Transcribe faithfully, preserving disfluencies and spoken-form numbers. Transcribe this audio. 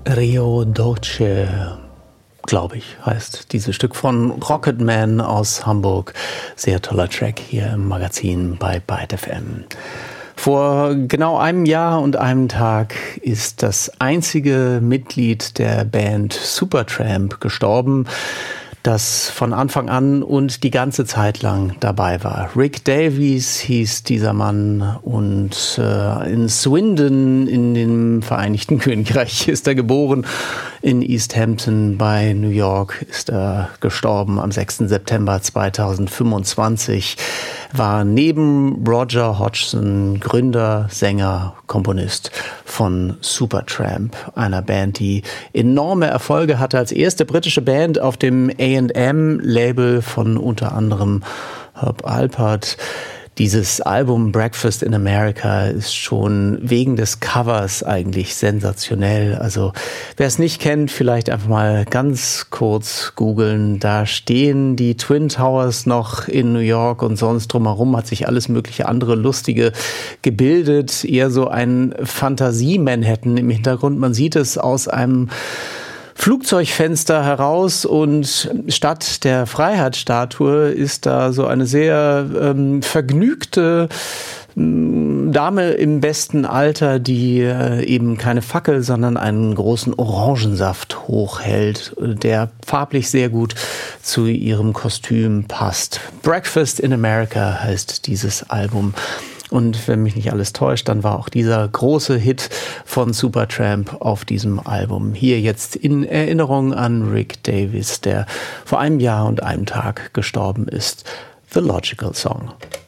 Rio Dolce, glaube ich, heißt dieses Stück von Rocketman aus Hamburg. Sehr toller Track hier im Magazin bei Byte F M. Vor genau einem Jahr und einem Tag ist das einzige Mitglied der Band Supertramp gestorben, das von Anfang an und die ganze Zeit lang dabei war. Rick Davies hieß dieser Mann und äh, in Swindon in dem Vereinigten Königreich ist er geboren. In East Hampton bei New York ist er gestorben am sechsten September zweitausendfünfundzwanzig. War neben Roger Hodgson Gründer, Sänger, Komponist von Supertramp, einer Band, die enorme Erfolge hatte als erste britische Band auf dem A and M-Label von unter anderem Herb Alpert. Dieses Album Breakfast in America ist schon wegen des Covers eigentlich sensationell. Also wer es nicht kennt, vielleicht einfach mal ganz kurz googeln. Da stehen die Twin Towers noch in New York und sonst drumherum hat sich alles mögliche andere Lustige gebildet. Eher so ein Fantasie-Manhattan im Hintergrund. Man sieht es aus einem Flugzeugfenster heraus und statt der Freiheitsstatue ist da so eine sehr ähm, vergnügte ähm, Dame im besten Alter, die äh, eben keine Fackel, sondern einen großen Orangensaft hochhält, der farblich sehr gut zu ihrem Kostüm passt. Breakfast in America heißt dieses Album. Und wenn mich nicht alles täuscht, dann war auch dieser große Hit von Supertramp auf diesem Album. Hier jetzt in Erinnerung an Rick Davies, der vor einem Jahr und einem Tag gestorben ist. The Logical Song.